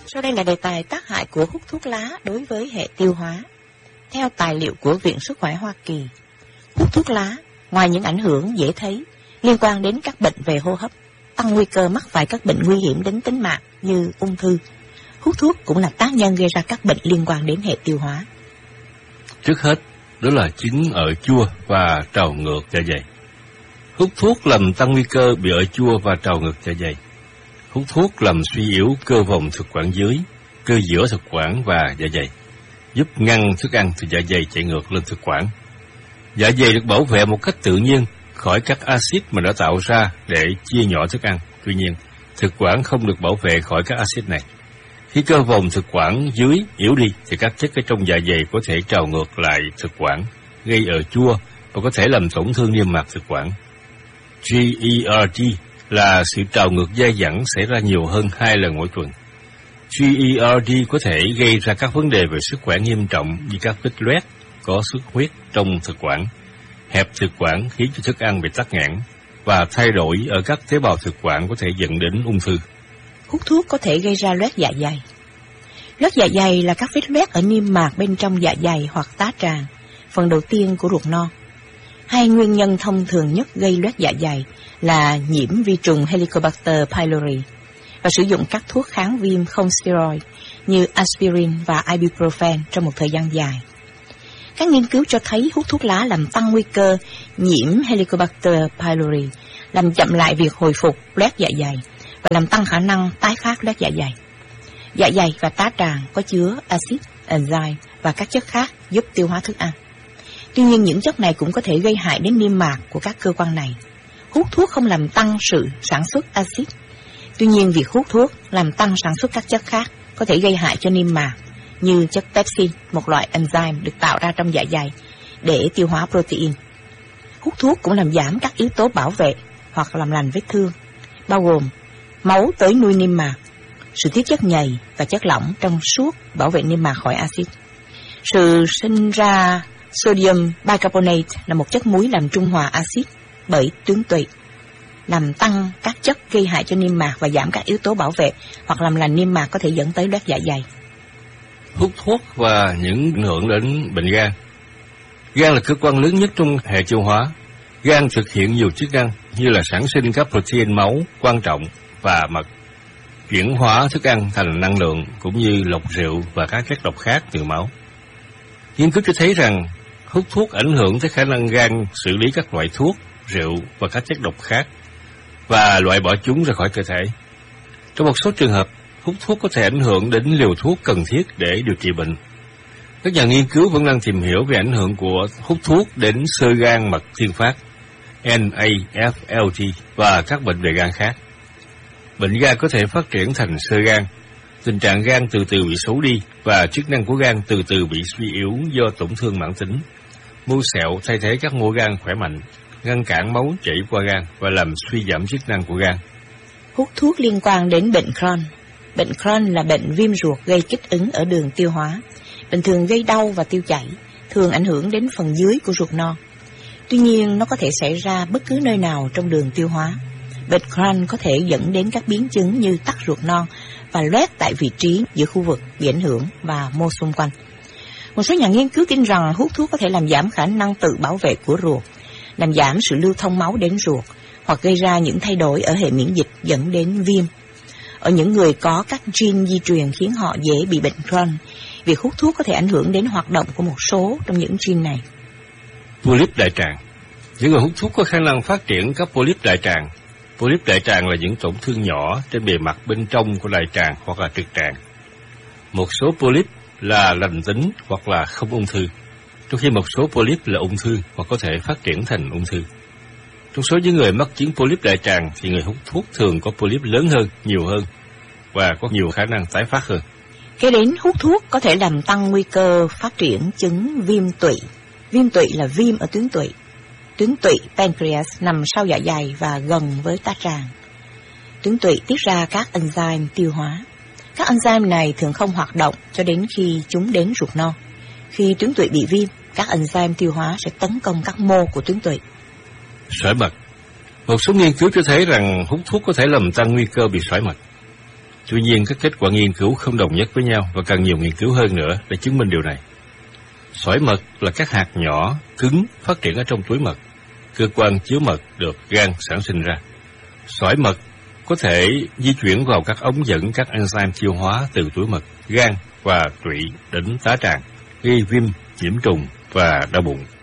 Sau đây là đề tài tác hại của hút thuốc lá đối với hệ tiêu hóa. Theo tài liệu của Viện Sức khỏe Hoa Kỳ, hút thuốc lá, ngoài những ảnh hưởng dễ thấy liên quan đến các bệnh về hô hấp, tăng nguy cơ mắc phải các bệnh nguy hiểm đến tính mạng như ung thư, hút thuốc cũng là tác nhân gây ra các bệnh liên quan đến hệ tiêu hóa. Trước hết, đó là chứng ở chua và trào ngược dạ dày. Hút thuốc làm tăng nguy cơ bị ở chua và trào ngược dạ dày. Hút thuốc làm suy yếu cơ vòng thực quản dưới, cơ giữa thực quản và dạ dày, giúp ngăn thức ăn từ dạ dày chạy ngược lên thực quản. Dạ dày được bảo vệ một cách tự nhiên khỏi các axit mà đã tạo ra để chia nhỏ thức ăn. Tuy nhiên, thực quản không được bảo vệ khỏi các axit này. Khi cơ vòng thực quản dưới yếu đi thì các chất ở trong dạ dày có thể trào ngược lại thực quản, gây ở chua và có thể làm tổn thương niêm mạc thực quản. GERD là sự trào ngược dai dẳng xảy ra nhiều hơn 2 lần mỗi tuần. GERD có thể gây ra các vấn đề về sức khỏe nghiêm trọng như các vết loét, có xuất huyết trong thực quản, hẹp thực quản khiến cho thức ăn bị tắc nghẽn, và thay đổi ở các tế bào thực quản có thể dẫn đến ung thư. Hút thuốc có thể gây ra loét dạ dày. Loét dạ dày là các vết loét ở niêm mạc bên trong dạ dày hoặc tá tràng, phần đầu tiên của ruột non. Hai nguyên nhân thông thường nhất gây loét dạ dày là nhiễm vi trùng Helicobacter pylori và sử dụng các thuốc kháng viêm không steroid như aspirin và ibuprofen trong một thời gian dài. Các nghiên cứu cho thấy hút thuốc lá làm tăng nguy cơ nhiễm Helicobacter pylori, làm chậm lại việc hồi phục loét dạ dày và làm tăng khả năng tái phát loét dạ dày. Dạ dày và tá tràng có chứa axit, enzyme và các chất khác giúp tiêu hóa thức ăn. Tuy nhiên, những chất này cũng có thể gây hại đến niêm mạc của các cơ quan này. Hút thuốc không làm tăng sự sản xuất axit. Tuy nhiên, việc hút thuốc làm tăng sản xuất các chất khác có thể gây hại cho niêm mạc, như chất pepsin, một loại enzyme được tạo ra trong dạ dày để tiêu hóa protein. Hút thuốc cũng làm giảm các yếu tố bảo vệ hoặc làm lành vết thương, bao gồm máu tới nuôi niêm mạc, sự tiết chất nhầy và chất lỏng trong suốt bảo vệ niêm mạc khỏi axit. Sự sinh ra sodium bicarbonate là một chất muối làm trung hòa axit bởi tuyến tụy, làm tăng các chất gây hại cho niêm mạc và giảm các yếu tố bảo vệ hoặc làm lành niêm mạc có thể dẫn tới loét dạ dày. Hút thuốc và những ảnh hưởng đến bệnh gan. Gan là cơ quan lớn nhất trong hệ tiêu hóa. Gan thực hiện nhiều chức năng như là sản sinh các protein máu quan trọng và mật, chuyển hóa thức ăn thành năng lượng, cũng như lọc rượu và các chất độc khác từ máu. Nghiên cứu cho thấy rằng hút thuốc ảnh hưởng tới khả năng gan xử lý các loại thuốc, rượu và các chất độc khác và loại bỏ chúng ra khỏi cơ thể. Trong một số trường hợp, hút thuốc có thể ảnh hưởng đến liều thuốc cần thiết để điều trị bệnh. Các nhà nghiên cứu vẫn đang tìm hiểu về ảnh hưởng của hút thuốc đến xơ gan mật thiên phát, NAFLD và các bệnh về gan khác. Bệnh gan có thể phát triển thành xơ gan. Tình trạng gan từ từ bị xấu đi và chức năng của gan từ từ bị suy yếu do tổn thương mãn tính. Mô sẹo thay thế các mô gan khỏe mạnh, ngăn cản máu chảy qua gan và làm suy giảm chức năng của gan. Hút thuốc liên quan đến bệnh Crohn. Bệnh Crohn là bệnh viêm ruột gây kích ứng ở đường tiêu hóa. Bệnh thường gây đau và tiêu chảy, thường ảnh hưởng đến phần dưới của ruột non. Tuy nhiên, nó có thể xảy ra bất cứ nơi nào trong đường tiêu hóa. Bệnh Crohn có thể dẫn đến các biến chứng như tắc ruột non và loét tại vị trí giữa khu vực bị ảnh hưởng và mô xung quanh. Một số nhà nghiên cứu tin rằng hút thuốc có thể làm giảm khả năng tự bảo vệ của ruột, làm giảm sự lưu thông máu đến ruột, hoặc gây ra những thay đổi ở hệ miễn dịch dẫn đến viêm. Ở những người có các gene di truyền khiến họ dễ bị bệnh Crohn, việc hút thuốc có thể ảnh hưởng đến hoạt động của một số trong những gene này. Polyp đại tràng. Những người hút thuốc có khả năng phát triển các polyp đại tràng. Polyp đại tràng là những tổn thương nhỏ trên bề mặt bên trong của đại tràng hoặc là trực tràng. Một số polyp là lành tính hoặc là không ung thư, trong khi một số polyp là ung thư hoặc có thể phát triển thành ung thư. Trong số những người mắc chứng polyp đại tràng thì người hút thuốc thường có polyp lớn hơn, nhiều hơn và có nhiều khả năng tái phát hơn. Kế đến, hút thuốc có thể làm tăng nguy cơ phát triển chứng viêm tụy. Viêm tụy là viêm ở tuyến tụy. Tuyến tụy pancreas nằm sau dạ dày và gần với tá tràng. Tuyến tụy tiết ra các enzyme tiêu hóa. Các enzyme này thường không hoạt động cho đến khi chúng đến ruột non. Khi tuyến tụy bị viêm, các enzyme tiêu hóa sẽ tấn công các mô của tuyến tụy. Sỏi mật. Một số nghiên cứu cho thấy rằng hút thuốc có thể làm tăng nguy cơ bị sỏi mật. Tuy nhiên, các kết quả nghiên cứu không đồng nhất với nhau và cần nhiều nghiên cứu hơn nữa để chứng minh điều này. Sỏi mật là các hạt nhỏ, cứng phát triển ở trong túi mật. Cơ quan chứa mật được gan sản sinh ra. Sỏi mật có thể di chuyển vào các ống dẫn các enzyme tiêu hóa từ túi mật, gan và tụy đến tá tràng, gây viêm, nhiễm trùng và đau bụng.